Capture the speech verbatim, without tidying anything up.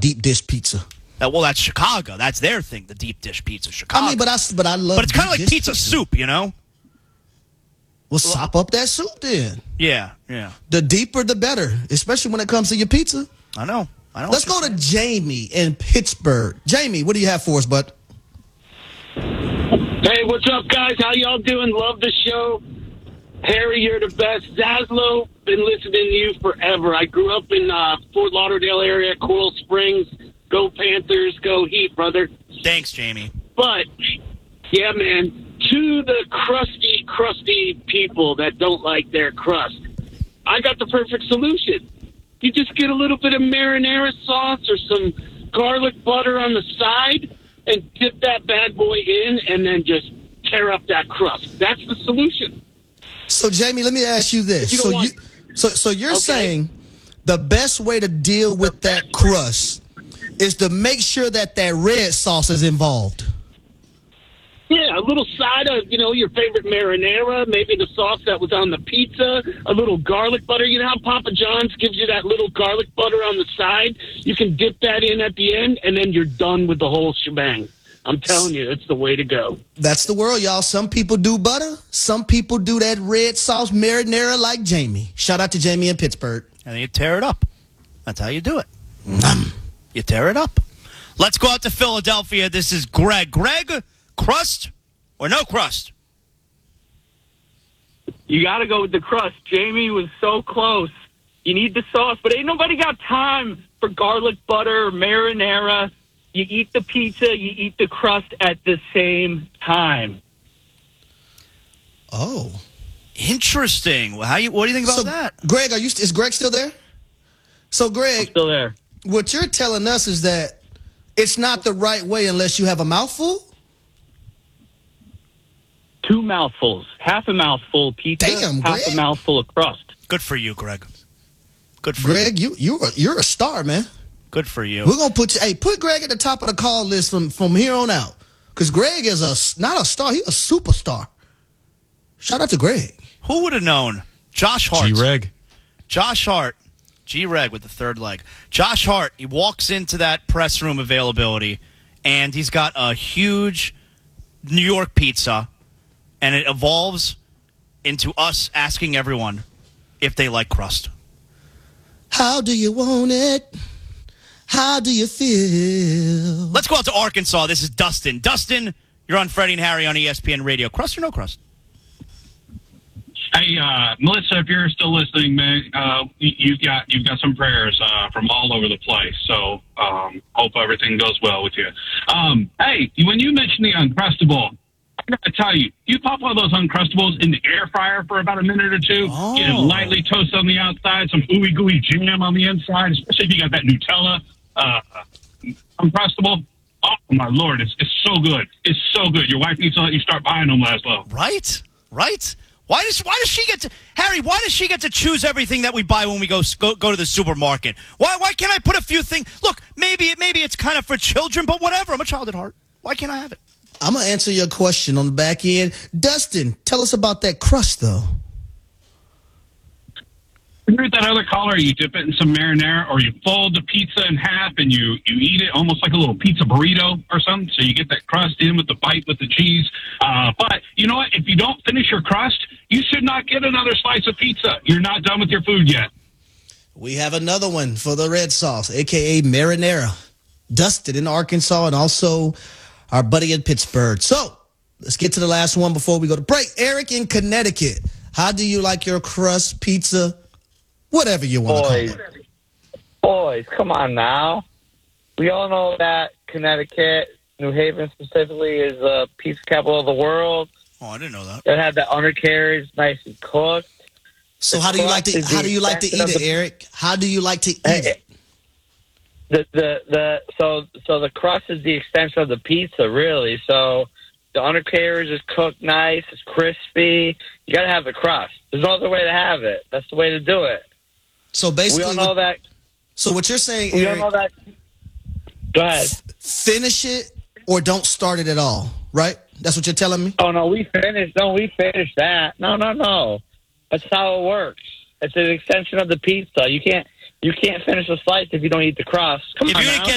deep dish pizza. Uh, well, that's Chicago. That's their thing, the deep dish pizza. Chicago. I mean, but I, but I love But it's kind of like deep dish pizza, soup, you know? Well, sop up that soup then. Yeah, yeah. The deeper, the better, especially when it comes to your pizza. I know. I know. Let's go to Jamie in Pittsburgh. Jamie, what do you have for us, bud? Hey, what's up, guys? How y'all doing? Love the show. Harry, you're the best. Zaslow, been listening to you forever. I grew up in uh, Fort Lauderdale area, Coral Springs. Go Panthers, go Heat, brother. Thanks, Jamie. But, yeah, man, to the crusty, crusty people that don't like their crust, I got the perfect solution. You just get a little bit of marinara sauce or some garlic butter on the side and dip that bad boy in and then just tear up that crust. That's the solution. So, Jamie, let me ask you this. You so, want- you, so, so you're Okay. saying the best way to deal with that crust is to make sure that that red sauce is involved. Yeah, a little side of, you know, your favorite marinara, maybe the sauce that was on the pizza, a little garlic butter. You know how Papa John's gives you that little garlic butter on the side? You can dip that in at the end, and then you're done with the whole shebang. I'm telling you, it's the way to go. That's the world, y'all. Some people do butter. Some people do that red sauce marinara like Jamie. Shout out to Jamie in Pittsburgh. And then you tear it up. That's how you do it. You tear it up. Let's go out to Philadelphia. This is Greg. Greg, crust or no crust? You got to go with the crust. Jamie was so close. You need the sauce, but ain't nobody got time for garlic butter or marinara. You eat the pizza, you eat the crust at the same time. Oh. Interesting. Well, how you? What do you think about So, that? Greg, are you? Is Greg still there? So, Greg, Still there. what you're telling us is that it's not the right way unless you have a mouthful? Two mouthfuls. Half a mouthful of pizza, Damn, half Greg. a mouthful of crust. Good for you, Greg. Good for you. Greg, you you are, you're a star, man. Good for you. We're gonna put you. Hey, put Greg at the top of the call list from from here on out, because Greg is a not a star. He's a superstar. Shout out to Greg. Who would have known? Josh Hart. G-Reg. Josh Hart. G-Reg with the third leg. Josh Hart, he walks into that press room availability, and he's got a huge New York pizza, and it evolves into us asking everyone if they like crust. How do you want it? How do you feel? Let's go out to Arkansas. This is Dustin. Dustin, you're on Freddie and Harry on E S P N Radio. Crust or no crust? Hey, uh, Melissa, if you're still listening, man, uh, you, you've got you've got some prayers uh, from all over the place. So um, hope everything goes well with you. Um, hey, when you mentioned the Uncrustable, I got to tell you, you pop one of those Uncrustables in the air fryer for about a minute or two, Oh. get it lightly toasted on the outside, some ooey gooey jam on the inside, especially if you got that Nutella uh, Uncrustable. Oh my Lord, it's it's so good. It's so good. Your wife needs to let you start buying them, Laszlo. Right? Right? Why does why does she get to Harry? Why does she get to choose everything that we buy when we go go, go to the supermarket? Why why can't I put a few things? Look, maybe it maybe it's kind of for children, but whatever. I'm a child at heart. Why can't I have it? I'm gonna answer your question on the back end. Dustin, tell us about that crust, though. You heard that other caller, you dip it in some marinara, or you fold the pizza in half and you, you eat it almost like a little pizza burrito or something, so you get that crust in with the bite with the cheese. Uh, but you know what? If you don't finish your crust, you should not get another slice of pizza. You're not done with your food yet. We have another one for the red sauce, a k a marinara. Dustin in Arkansas, and also our buddy in Pittsburgh. So let's get to the last one before we go to break. Eric in Connecticut. How do you like your crust, pizza, whatever you want Boys, to call it? boys, come on now. We all know that Connecticut, New Haven specifically, is the pizza capital of the world. Oh, I didn't know that. It had the undercarriage nice and cooked. So The how do you like crust to is how the do you like to eat extension it, of the- Eric? How do you like to eat Hey, it? The the the so so the crust is the extension of the pizza, really. So the undercarriage is cooked nice, it's crispy. You got to have the crust. There's no other way to have it. That's the way to do it. So We basically, all know what- that. so what you're saying, We all Eric, know that. Go ahead. finish it or don't start it at all, right? That's what you're telling me? Oh no, we finished. No, we finished that. No, no, no. That's how it works. It's an extension of the pizza. You can't. You can't finish a slice if you don't eat the crust. Come If on you now. didn't get